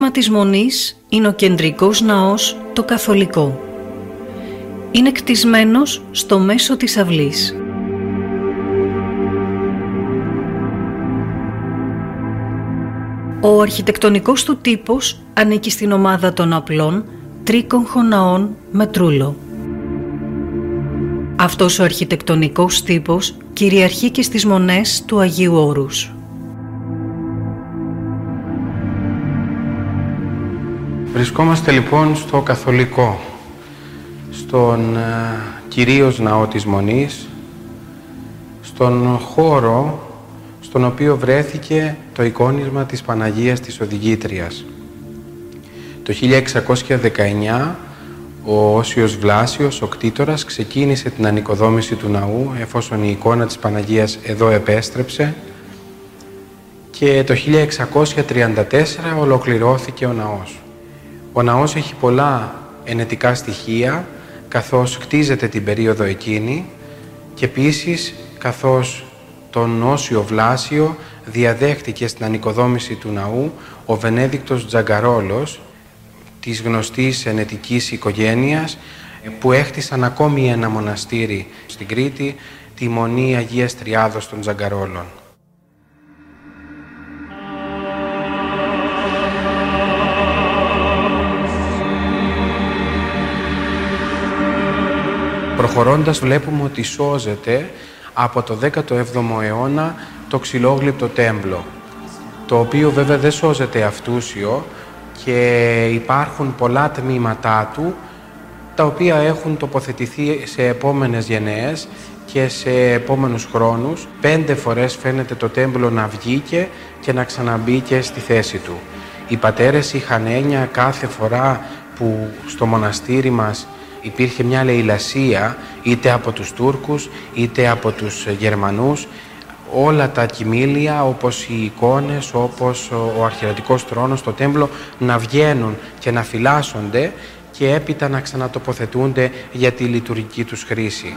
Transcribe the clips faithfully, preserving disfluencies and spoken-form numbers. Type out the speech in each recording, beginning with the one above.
Το της Μονής είναι ο κεντρικός ναός, το καθολικό. Είναι κτισμένος στο μέσο της αυλής. Ο αρχιτεκτονικός του τύπος ανήκει στην ομάδα των απλών τρίκογχων ναών με τρούλο. Αυτός ο αρχιτεκτονικός τύπος κυριαρχεί και στις μονές του Αγίου Όρους. Βρισκόμαστε λοιπόν στο καθολικό, στον ε, κυρίως ναό της Μονής, στον χώρο στον οποίο βρέθηκε το εικόνισμα της Παναγίας της Οδηγήτριας. Το χίλια εξακόσια δεκαεννιά ο Όσιος Βλάσιος, ο κτήτορας, ξεκίνησε την ανοικοδόμηση του ναού, εφόσον η εικόνα της Παναγίας εδώ επέστρεψε, και το χίλια εξακόσια τριάντα τέσσερα ολοκληρώθηκε ο ναός. Ο ναός έχει πολλά ενετικά στοιχεία, καθώς κτίζεται την περίοδο εκείνη, και επίσης καθώς τον Όσιο Βλάσιο διαδέχτηκε στην ανοικοδόμηση του ναού ο Βενέδικτος Τζαγκαρόλος, της γνωστής ενετικής οικογένειας, που έχτισαν ακόμη ένα μοναστήρι στην Κρήτη, τη Μονή Αγίας Τριάδος των Τζαγκαρόλων. Προχωρώντας βλέπουμε ότι σώζεται από το δέκατο έβδομο αιώνα το ξυλόγλυπτο τέμπλο, το οποίο βέβαια δεν σώζεται αυτούσιο και υπάρχουν τμήματά τμήματά του τα οποία έχουν τοποθετηθεί σε επόμενες γενναίες και σε επόμενους χρόνους. Πέντε φορές φαίνεται το τέμπλο να βγήκε και να ξαναμπήκε στη θέση του. Οι πατέρες είχαν έννοια κάθε φορά που στο μοναστήρι μας υπήρχε μια λαιλασία, είτε από τους Τούρκους είτε από τους Γερμανούς, όλα τα κοιμήλια, όπως οι εικόνες, όπως ο αρχιερατικός θρόνος, στο τέμπλο, να βγαίνουν και να φυλάσσονται και έπειτα να ξανατοποθετούνται για τη λειτουργική τους χρήση.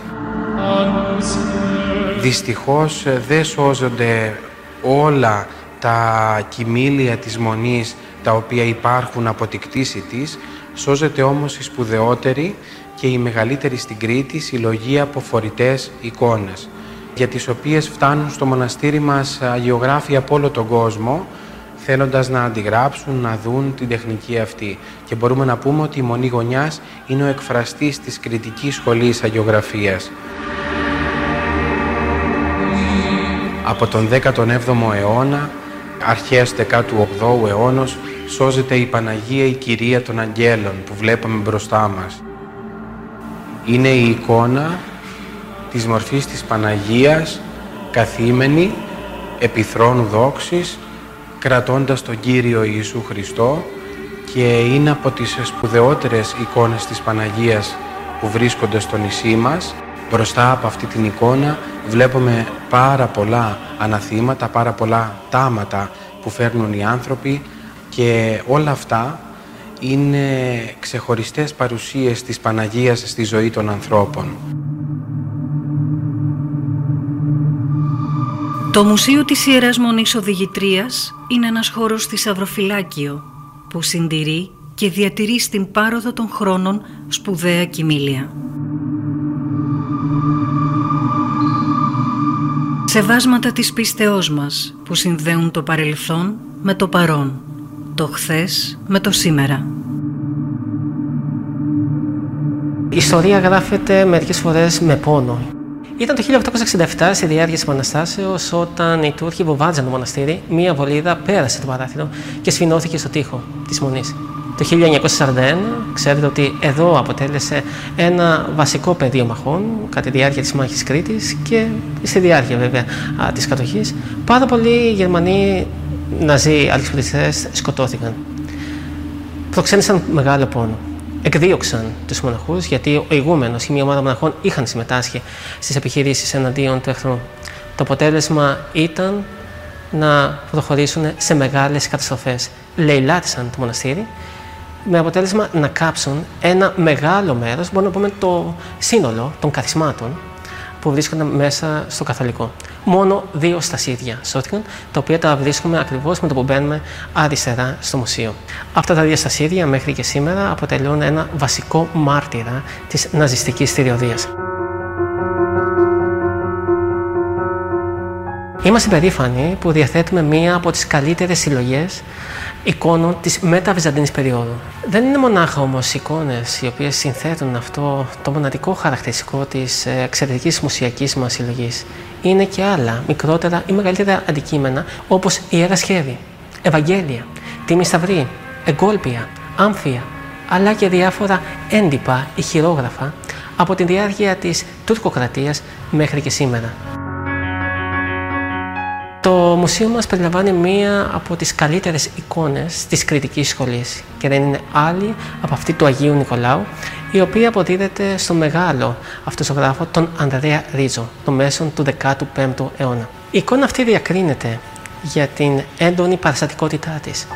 Δυστυχώς δεν σώζονται όλα τα κοιμήλια της Μονής τα οποία υπάρχουν από τη κτήση της. Σώζεται όμως η σπουδαιότερη και η μεγαλύτερη στην Κρήτη συλλογή από φορητές εικόνες, για τις οποίες φτάνουν στο μοναστήρι μας αγιογράφοι από όλο τον κόσμο, θέλοντας να αντιγράψουν, να δουν την τεχνική αυτή. Και μπορούμε να πούμε ότι η Μονή Γωνιάς είναι ο εκφραστής της κρητικής σχολής αγιογραφίας. Από τον δέκατο έβδομο αιώνα, αρχές δέκατου όγδοου αιώνος, σώζεται η Παναγία, η Κυρία των Αγγέλων, που βλέπαμε μπροστά μας. Είναι η εικόνα της μορφής της Παναγίας, καθήμενη, επί θρόνου δόξης, κρατώντας τον Κύριο Ιησού Χριστό, και είναι από τις σπουδαιότερες εικόνες της Παναγίας που βρίσκονται στο νησί μας. Μπροστά από αυτή την εικόνα βλέπουμε πάρα πολλά αναθήματα, πάρα πολλά τάματα που φέρνουν οι άνθρωποι, και όλα αυτά είναι ξεχωριστές παρουσίες της Παναγίας στη ζωή των ανθρώπων. Το Μουσείο της Ιεράς Μονής Οδηγητρίας είναι ένας χώρος θησαυροφυλάκιο που συντηρεί και διατηρεί στην πάροδο των χρόνων σπουδαία κοιμήλια. Σεβάσματα της πίστεώς μας που συνδέουν το παρελθόν με το παρόν, το χθες με το σήμερα. Η ιστορία γράφεται μερικές φορές με πόνο. Ήταν το χίλια οκτακόσια εξήντα επτά, στη διάρκεια της Επαναστάσεως, όταν οι Τούρκοι βομβάρδιζαν το μοναστήρι, μία βολίδα πέρασε το παράθυρο και σφινώθηκε στο τοίχο της Μονής. Το χίλια εννιακόσια σαράντα ένα, ξέρετε ότι εδώ αποτέλεσε ένα βασικό πεδίο μαχών κατά τη διάρκεια της μάχης Κρήτης και στη διάρκεια βέβαια της κατοχής. Πάρα πολλοί Γερμανοί Ναζί αλεξιπτωτιστές σκοτώθηκαν. Προξένησαν μεγάλο πόνο. Εκδίωξαν τους μοναχούς, γιατί ο ηγούμενος και μια ομάδα μοναχών είχαν συμμετάσχει στις επιχειρήσεις εναντίον του εχθρού. Το αποτέλεσμα ήταν να προχωρήσουν σε μεγάλες καταστροφές. Λαιλάτισαν το μοναστήρι, με αποτέλεσμα να κάψουν ένα μεγάλο μέρος, μπορούμε να πούμε το σύνολο των καθισμάτων, που βρίσκονται μέσα στο καθολικό. Μόνο δύο στασίδια σώθηκαν, τα οποία τα βρίσκουμε ακριβώς με το που μπαίνουμε αριστερά στο μουσείο. Αυτά τα δύο στασίδια μέχρι και σήμερα αποτελούν ένα βασικό μάρτυρα της ναζιστικής θηριωδίας. Είμαστε περήφανοι που διαθέτουμε μία από τις καλύτερες συλλογές εικόνων της μεταβυζαντινής περίοδου. Δεν είναι μονάχα όμως εικόνες οι οποίες συνθέτουν αυτό το μοναδικό χαρακτηριστικό της εξαιρετικής μουσιακής μας συλλογής. Είναι και άλλα μικρότερα ή μεγαλύτερα αντικείμενα όπως ιερά σχέδη, Ευαγγέλια, τίμη σταυρή, εγκόλπια, άμφια, αλλά και διάφορα έντυπα ή χειρόγραφα από τη διάρκεια της τουρκοκρατίας μέχρι και σήμερα. Το μουσείο μας περιλαμβάνει μία από τις καλύτερες εικόνες της κριτικής σχολής και δεν είναι άλλη από αυτή του Αγίου Νικολάου, η οποία αποδίδεται στο μεγάλο αυτό ζωγράφο τον Ανδρέα Ρίτζο, το μέσον του δέκατου πέμπτου αιώνα. Η εικόνα αυτή διακρίνεται για την έντονη παραστατικότητά της.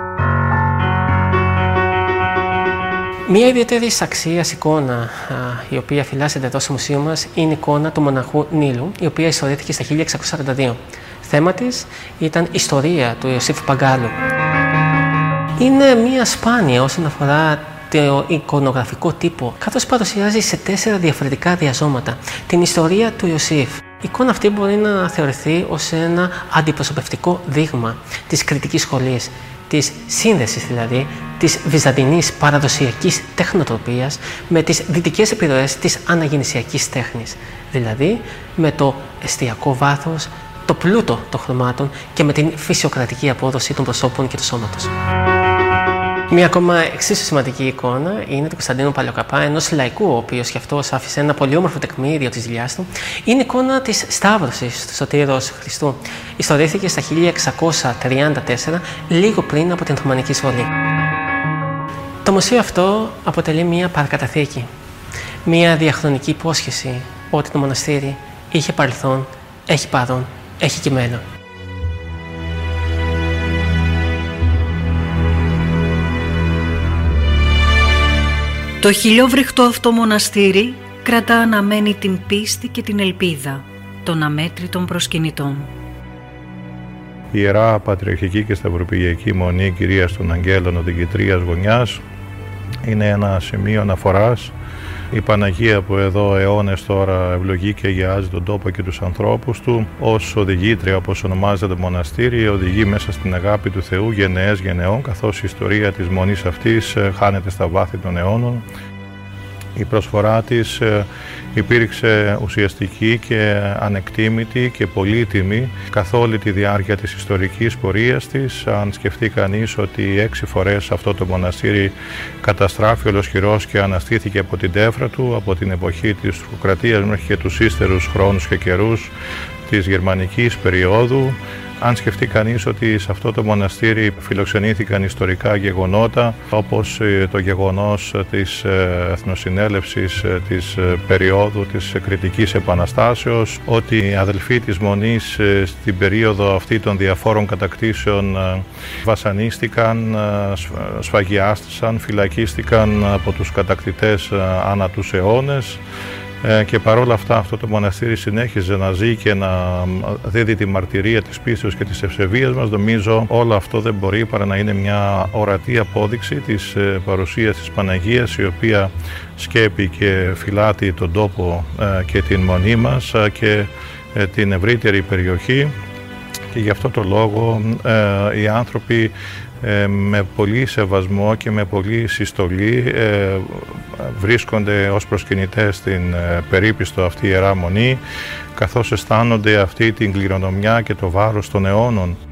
Μία ιδιαίτερη αξίας εικόνα α, η οποία φυλάσσεται εδώ στο μουσείο μας είναι η εικόνα του μοναχού Νίλου, η οποία ιστορήθηκε στα χίλια εξακόσια σαράντα δύο. Θέμα της ήταν η ιστορία του Ιωσήφ Παγκάλου. Είναι μία σπάνια όσον αφορά το εικονογραφικό τύπο, καθώς παρουσιάζει σε τέσσερα διαφορετικά διαζώματα την ιστορία του Ιωσήφ. Η εικόνα αυτή μπορεί να θεωρηθεί ως ένα αντιπροσωπευτικό δείγμα της κριτικής σχολής, της σύνδεσης δηλαδή της βυζαντινής παραδοσιακής τεχνοτροπίας με τις δυτικές επιρροές της αναγεννησιακής τέχνης, δηλαδή με το εστιακό βάθος, το πλούτο των χρωμάτων και με την φυσιοκρατική απόδοση των προσώπων και του σώματος. Μία ακόμα εξίσου σημαντική εικόνα είναι του Κωνσταντίνου Παλαιοκαπά, ενός λαϊκού, ο οποίος και αυτός άφησε ένα πολύ όμορφο τεκμήριο της δουλειάς του. Είναι η εικόνα της Σταύρωσης του Σωτήρος Χριστού. Ιστορήθηκε στα χίλια εξακόσια τριάντα τέσσερα, λίγο πριν από την Οθωμανική εισβολή. Το μουσείο αυτό αποτελεί μία παρακαταθήκη, μία διαχρονική υπόσχεση ότι το μοναστήρι είχε παρελθόν, έχει παρόν, έχει και μέλλον. Το χιλιόβριχτο αυτό μοναστήρι κρατά αναμένη την πίστη και την ελπίδα των αμέτρητων προσκυνητών. Η Ιερά Πατριαρχική και Σταυροπηγιακή Μονή Κυρίας των Αγγέλων Οδηγητρίας Γωνιάς είναι ένα σημείο αναφοράς. Η Παναγία που εδώ αιώνες τώρα ευλογεί και αγιάζει τον τόπο και τους ανθρώπους του, ως οδηγήτρια, όπως ονομάζεται το μοναστήρι, οδηγεί μέσα στην αγάπη του Θεού γενναίες γενεών, καθώς η ιστορία της μονής αυτής χάνεται στα βάθη των αιώνων. Η προσφορά της υπήρξε ουσιαστική και ανεκτήμητη και πολύτιμη καθ' όλη τη διάρκεια της ιστορικής πορείας της. Αν σκεφτεί κανείς ότι έξι φορές αυτό το μοναστήρι καταστράφει ολοσχηρός και αναστήθηκε από την τέφρα του, από την εποχή της τουρκοκρατίας μέχρι και τους ύστερους χρόνους και καιρούς της γερμανικής περίοδου. Αν σκεφτεί κανείς ότι σε αυτό το μοναστήρι φιλοξενήθηκαν ιστορικά γεγονότα, όπως το γεγονός της Εθνοσυνέλευσης της περίοδου της Κρητικής Επαναστάσεως, ότι οι αδελφοί της Μονής στην περίοδο αυτή των διαφόρων κατακτήσεων βασανίστηκαν, σφαγιάστησαν, φυλακίστηκαν από τους κατακτητές ανά τους αιώνες. Και παρόλα αυτά αυτό το μοναστήρι συνέχιζε να ζει και να δίδει τη μαρτυρία της πίστεως και της ευσεβίας μας. Νομίζω όλο αυτό δεν μπορεί παρά να είναι μια ορατή απόδειξη της παρουσίας της Παναγίας, η οποία σκέπει και φυλάτει τον τόπο και την μονή μας και την ευρύτερη περιοχή. Και γι' αυτό το λόγο οι άνθρωποι με πολύ σεβασμό και με πολύ συστολή βρίσκονται ως προσκυνητές στην περίπιστο αυτή Ιερά Μονή, καθώς αισθάνονται αυτή την κληρονομιά και το βάρος των αιώνων.